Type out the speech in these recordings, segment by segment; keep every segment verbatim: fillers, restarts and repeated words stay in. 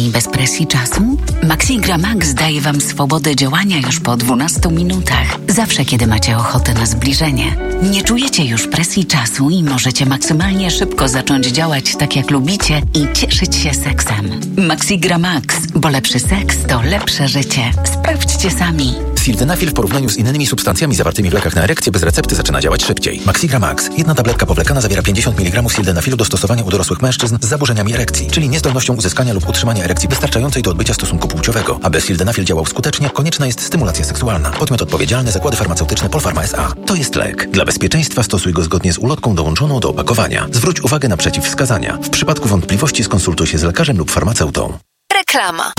i bez presji czasu? Maxigra Max daje Wam swobodę działania już po dwunastu minutach. Zawsze, kiedy macie ochotę na zbliżenie. Nie czujecie już presji czasu i możecie maksymalnie szybko zacząć działać tak, jak lubicie i cieszyć się seksem. Maxigra Max, bo lepszy seks to lepsze życie. Sprawdźcie sami. Sildenafil w porównaniu z innymi substancjami zawartymi w lekach na erekcję bez recepty zaczyna działać szybciej. Maxigra Max. Jedna tabletka powlekana zawiera pięćdziesiąt miligramów sildenafilu do stosowania u dorosłych mężczyzn z zaburzeniami erekcji, czyli niezdolnością uzyskania lub utrzymania erekcji wystarczającej do odbycia stosunku płciowego. Aby sildenafil działał skutecznie, konieczna jest stymulacja seksualna. Podmiot odpowiedzialny: Zakłady Farmaceutyczne Polpharma S A. To jest lek. Dla bezpieczeństwa stosuj go zgodnie z ulotką dołączoną do opakowania. Zwróć uwagę na przeciwwskazania. W przypadku wątpliwości skonsultuj się z lekarzem lub farmaceutą. Reklama.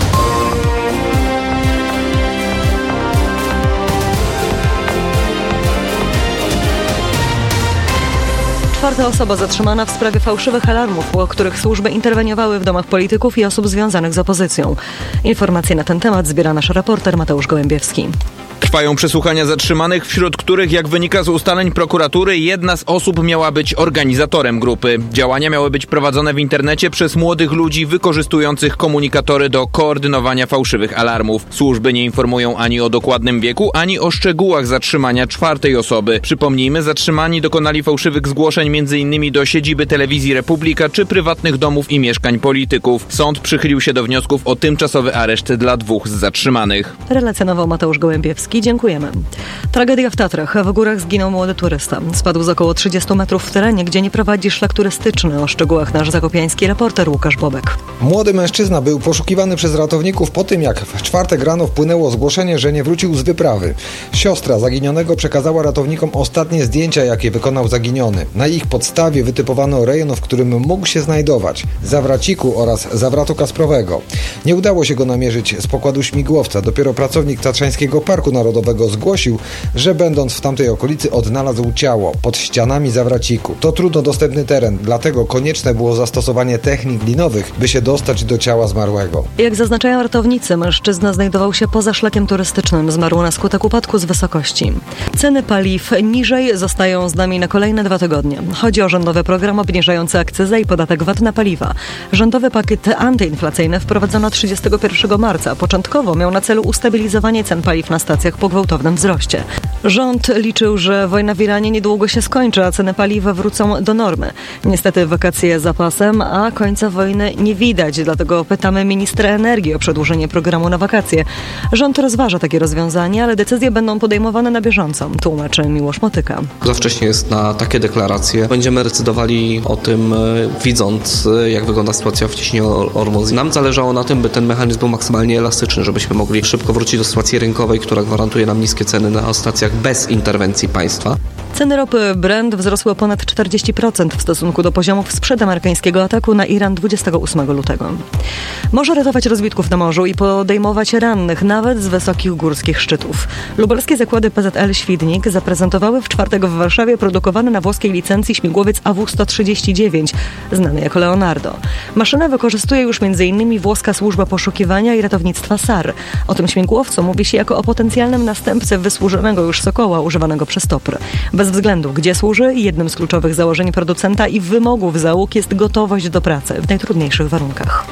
Czwarta osoba zatrzymana w sprawie fałszywych alarmów, o których służby interweniowały w domach polityków i osób związanych z opozycją. Informacje na ten temat zbiera nasz reporter Mateusz Gołębiewski. Trwają przesłuchania zatrzymanych, wśród których, jak wynika z ustaleń prokuratury, jedna z osób miała być organizatorem grupy. Działania miały być prowadzone w internecie przez młodych ludzi wykorzystujących komunikatory do koordynowania fałszywych alarmów. Służby nie informują ani o dokładnym wieku, ani o szczegółach zatrzymania czwartej osoby. Przypomnijmy, zatrzymani dokonali fałszywych zgłoszeń m.in. do siedziby Telewizji Republika czy prywatnych domów i mieszkań polityków. Sąd przychylił się do wniosków o tymczasowy areszt dla dwóch z zatrzymanych. Relacjonował Mateusz Gołębiewski. Dziękujemy. Tragedia w Tatrach. W górach zginął młody turysta. Spadł z około trzydziestu metrów w terenie, gdzie nie prowadzi szlak turystyczny. O szczegółach nasz zakopiański reporter Łukasz Bobek. Młody mężczyzna był poszukiwany przez ratowników po tym, jak w czwartek rano wpłynęło zgłoszenie, że nie wrócił z wyprawy. Siostra zaginionego przekazała ratownikom ostatnie zdjęcia, jakie wykonał zaginiony. Na ich podstawie wytypowano rejon, w którym mógł się znajdować. Zawraciku oraz Zawratu Kasprowego. Nie udało się go namierzyć z pokładu śmigłowca. Dopiero pracownik Tatrzańskiego Parku Narodowego zgłosił, że będąc w tamtej okolicy odnalazł ciało pod ścianami Zawraciku. To trudno dostępny teren, dlatego konieczne było zastosowanie technik linowych, by się dostać do ciała zmarłego. Jak zaznaczają ratownicy, mężczyzna znajdował się poza szlakiem turystycznym. Zmarł na skutek upadku z wysokości. Ceny paliw niżej zostają z nami na kolejne dwa tygodnie. Chodzi o rządowy program obniżający akcyzę i podatek V A T na paliwa. Rządowy pakiet antyinflacyjny wprowadzono trzydziestego pierwszego marca. Początkowo miał na celu ustabilizowanie cen paliw na stacjach po gwałtownym wzroście. Rząd liczył, że wojna w Iranie niedługo się skończy, a ceny paliwa wrócą do normy. Niestety wakacje za pasem, a końca wojny nie widać, dlatego pytamy ministra energii o przedłużenie programu na wakacje. Rząd rozważa takie rozwiązanie, ale decyzje będą podejmowane na bieżąco, tłumaczy Miłosz Motyka. Za wcześnie jest na takie deklaracje. Będziemy decydowali o tym, widząc, jak wygląda sytuacja w cieśninie Ormus. Nam zależało na tym, by ten mechanizm był maksymalnie elastyczny, żebyśmy mogli szybko wrócić do sytuacji rynkowej, która gwarantuje nam niskie ceny na stacjach bez interwencji państwa. Ceny ropy Brent wzrosły o ponad czterdzieści procent w stosunku do poziomów sprzed amerykańskiego ataku na Iran dwudziestego ósmego lutego. Może ratować rozbitków na morzu i podejmować rannych nawet z wysokich górskich szczytów. Lubelskie zakłady P Z L Świdnik zaprezentowały w czwartek w Warszawie produkowany na włoskiej licencji śmigłowiec A W sto trzydzieści dziewięć, znany jako Leonardo. Maszynę wykorzystuje już m.in. włoska służba poszukiwania i ratownictwa S A R. O tym śmigłowcu mówi się jako o potencjalnym następcy wysłużonego już Sokoła używanego przez Topr. Bez względu gdzie służy, jednym z kluczowych założeń producenta i wymogów załóg jest gotowość do pracy w najtrudniejszych warunkach.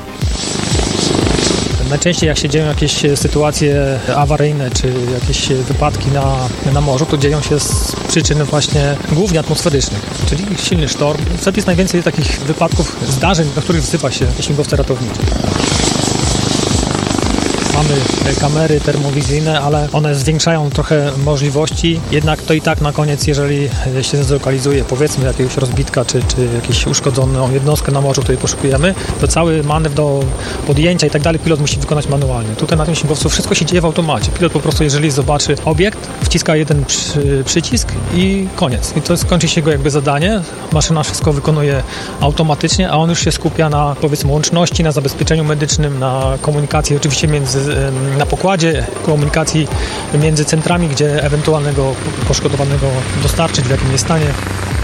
Najczęściej jak się dzieją jakieś sytuacje awaryjne czy jakieś wypadki na, na morzu, to dzieją się z przyczyn właśnie głównie atmosferycznych, czyli silny sztorm. Wtedy jest najwięcej takich wypadków, zdarzeń, na których wsypa się śmigłowce ratownicze. Mamy kamery termowizyjne, ale one zwiększają trochę możliwości, jednak to i tak na koniec, jeżeli się zlokalizuje powiedzmy jakiegoś rozbitka, czy, czy jakąś uszkodzoną jednostkę na morzu, której poszukujemy, to cały manewr do podjęcia i tak dalej pilot musi wykonać manualnie. Tutaj na tym śmigłowcu wszystko się dzieje w automacie. Pilot po prostu, jeżeli zobaczy obiekt, wciska jeden przy, przycisk i koniec. I to skończy się jego jakby zadanie. Maszyna wszystko wykonuje automatycznie, a on już się skupia na powiedzmy łączności, na zabezpieczeniu medycznym, na komunikacji oczywiście między na pokładzie, komunikacji między centrami, gdzie ewentualnego poszkodowanego dostarczyć, w jakim jest stanie.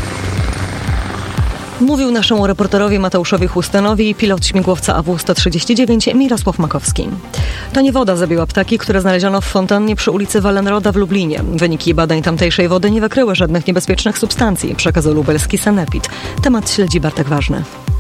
Mówił naszemu reporterowi Mateuszowi Chustanowi pilot śmigłowca A W sto trzydzieści dziewięć Mirosław Makowski. To nie woda zabiła ptaki, które znaleziono w fontannie przy ulicy Wallenroda w Lublinie. Wyniki badań tamtejszej wody nie wykryły żadnych niebezpiecznych substancji, przekazał lubelski Sanepid. Temat śledzi Bartek Ważny.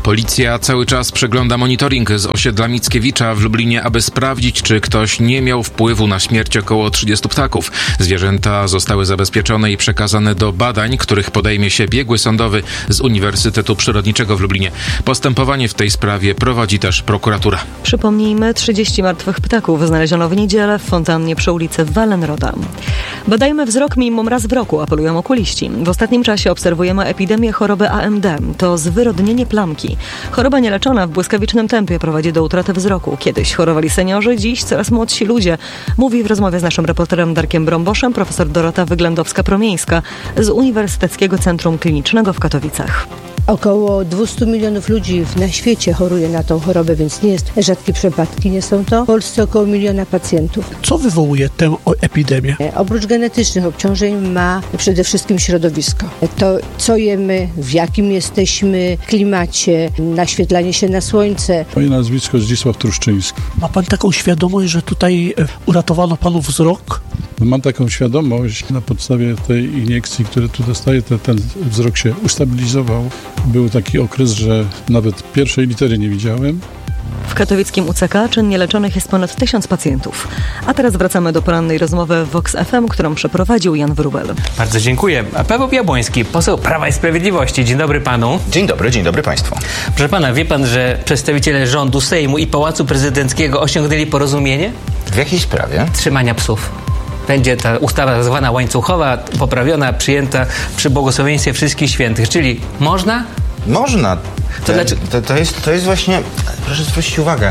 Policja cały czas przegląda monitoring z osiedla Mickiewicza w Lublinie, aby sprawdzić, czy ktoś nie miał wpływu na śmierć około trzydziestu ptaków. Zwierzęta zostały zabezpieczone i przekazane do badań, których podejmie się biegły sądowy z Uniwersytetu Przyrodniczego w Lublinie. Postępowanie w tej sprawie prowadzi też prokuratura. Przypomnijmy, trzydzieści martwych ptaków znaleziono w niedzielę w fontannie przy ulicy Wallenroda. Badajmy wzrok minimum raz w roku, apelują okuliści. W ostatnim czasie obserwujemy epidemię choroby A M D. To zwyrodnienie plamki. Choroba nieleczona w błyskawicznym tempie prowadzi do utraty wzroku. Kiedyś chorowali seniorzy, dziś coraz młodsi ludzie. Mówi w rozmowie z naszym reporterem Darkiem Brąboszem profesor Dorota Wyględowska-Promieńska z Uniwersyteckiego Centrum Klinicznego w Katowicach. Około dwieście milionów ludzi na świecie choruje na tą chorobę, więc nie jest rzadkie przypadki, nie są to. W Polsce około miliona pacjentów. Co wywołuje tę epidemię? Oprócz genetycznych obciążeń ma przede wszystkim środowisko. To, co jemy, w jakim jesteśmy klimacie, naświetlanie się na słońce. Moje nazwisko Zdzisław Truszczyński. Ma pan taką świadomość, że tutaj uratowano panu wzrok? No, mam taką świadomość. Na podstawie tej iniekcji, które tu dostaję, ten, ten wzrok się ustabilizował. Był taki okres, że nawet pierwszej litery nie widziałem. W katowickim U C K czynnie leczonych jest ponad tysiąc pacjentów. A teraz wracamy do porannej rozmowy w Vox F M, którą przeprowadził Jan Wróbel. Bardzo dziękuję. A Paweł Jabłoński, poseł Prawa i Sprawiedliwości. Dzień dobry panu. Dzień dobry, dzień dobry państwu. Proszę pana, wie pan, że przedstawiciele rządu, Sejmu i Pałacu Prezydenckiego osiągnęli porozumienie? W jakiej sprawie? Trzymania psów. Będzie ta ustawa zwana łańcuchowa, poprawiona, przyjęta przy błogosławieństwie wszystkich świętych. Czyli można? Można. To, to, to, to, jest, to jest właśnie, proszę zwrócić uwagę,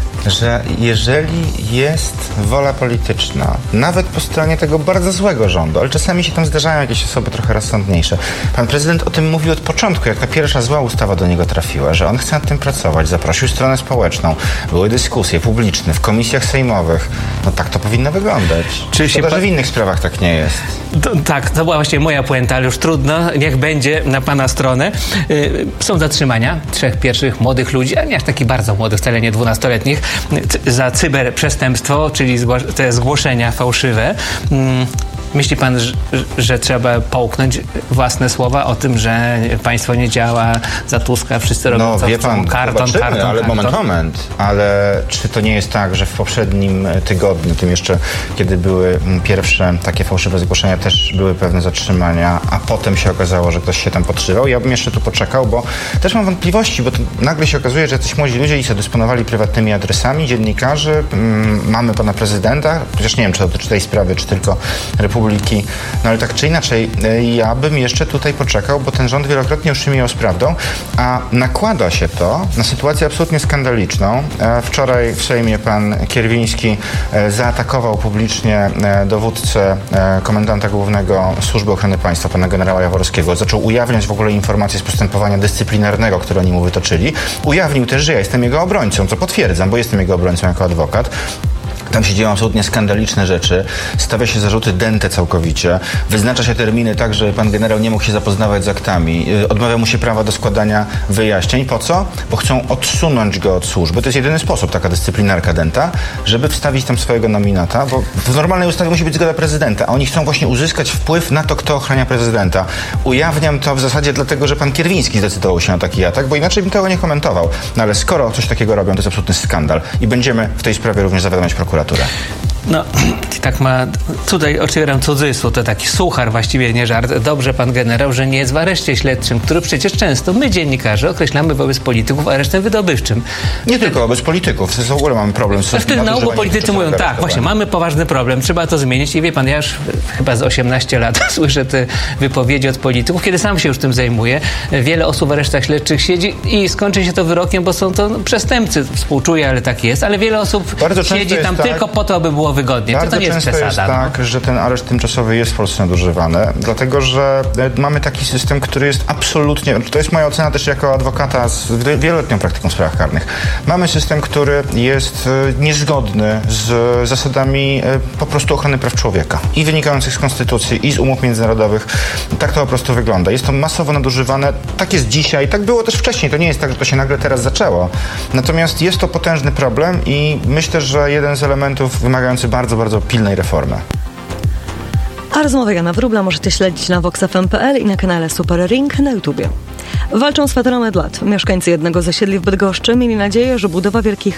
że jeżeli jest wola polityczna, nawet po stronie tego bardzo złego rządu, ale czasami się tam zdarzają jakieś osoby trochę rozsądniejsze. Pan prezydent o tym mówił od początku, jak ta pierwsza zła ustawa do niego trafiła, że on chce nad tym pracować, zaprosił stronę społeczną, były dyskusje publiczne w komisjach sejmowych. No tak to powinno wyglądać. Czy się pa... że w innych sprawach tak nie jest. To, tak, to była właśnie moja puenta, ale już trudno, niech będzie na pana stronę. Yy, są zatrzymania trzech pierwszych młodych ludzi, a nie aż takich bardzo młodych, wcale nie dwunastoletnich, za cyberprzestępstwo, czyli te zgłoszenia fałszywe. Myśli pan, że, że trzeba połknąć własne słowa o tym, że państwo nie działa, za Tuska wszyscy robią no, co wie pan, chcą, karton, karton, ale karton. moment, moment. Ale czy to nie jest tak, że w poprzednim tygodniu, tym jeszcze, kiedy były pierwsze takie fałszywe zgłoszenia, też były pewne zatrzymania, a potem się okazało, że ktoś się tam podszywał? Ja bym jeszcze tu poczekał, bo też mam wątpliwości, bo to nagle się okazuje, że jacyś młodzi ludzie i sobie dysponowali prywatnymi adresami dziennikarzy. Mm, mamy pana prezydenta, chociaż nie wiem, czy to dotyczy tej sprawy, czy tylko Republiki. No ale tak czy inaczej, ja bym jeszcze tutaj poczekał, bo ten rząd wielokrotnie już się mijał z prawdą, a nakłada się to na sytuację absolutnie skandaliczną. Wczoraj w Sejmie pan Kierwiński zaatakował publicznie dowódcę komendanta głównego Służby Ochrony Państwa, pana generała Jaworskiego. Zaczął ujawniać w ogóle informacje z postępowania dyscyplinarnego, które oni mu wytoczyli. Ujawnił też, że ja jestem jego obrońcą, co potwierdzam, bo jestem jego obrońcą jako adwokat. Tam się dzieją absolutnie skandaliczne rzeczy. Stawia się zarzuty dęte całkowicie. Wyznacza się terminy tak, że pan generał nie mógł się zapoznawać z aktami. Odmawia mu się prawa do składania wyjaśnień. Po co? Bo chcą odsunąć go od służby. To jest jedyny sposób, taka dyscyplinarka dęta, żeby wstawić tam swojego nominata, bo w normalnej ustawie musi być zgoda prezydenta, a oni chcą właśnie uzyskać wpływ na to, kto ochrania prezydenta. Ujawniam to w zasadzie dlatego, że pan Kierwiński zdecydował się na taki atak, bo inaczej bym tego nie komentował. No ale skoro coś takiego robią, to jest absolutny skandal i będziemy w tej sprawie również zawiadamiać prokuraturę. No, tak ma, tutaj otwieram cudzysłów, to taki suchar, właściwie nie żart. Dobrze pan generał, że nie jest w areszcie śledczym, który przecież często my, dziennikarze, określamy wobec polityków aresztem wydobywczym. Nie tylko wobec polityków, w ogóle mamy problem z w tym nauku politycy mówią, tak, właśnie, mamy poważny problem, trzeba to zmienić i wie pan, ja już chyba z osiemnaście lat słyszę te wypowiedzi od polityków, kiedy sam się już tym zajmuję. Wiele osób w aresztach śledczych siedzi i skończy się to wyrokiem, bo są to no, przestępcy, współczuję, ale tak jest, ale wiele osób Bardzo siedzi tam tak, tylko po to, aby było wygodnie. Bardzo to, to nie jest często przesada. jest tak, no. że ten areszt tymczasowy jest w Polsce nadużywany, dlatego że mamy taki system, który jest absolutnie, to jest moja ocena też jako adwokata z wieloletnią praktyką w sprawach karnych. Mamy system, który jest niezgodny z zasadami po prostu ochrony praw człowieka i wynikających z konstytucji i z umów międzynarodowych. Tak to po prostu wygląda. Jest to masowo nadużywane. Tak jest dzisiaj, tak było też wcześniej. To nie jest tak, że to się nagle teraz zaczęło. Natomiast jest to potężny problem i myślę, że jeden z elementów wymagający bardzo, bardzo pilnej reformy. A rozmowę Jana Wróbla możecie śledzić na vox f m kropka p l i na kanale Super Ring na YouTubie. Walczą z weterem od lat. Mieszkańcy jednego z osiedli w Bydgoszczy mieli nadzieję, że budowa wielkich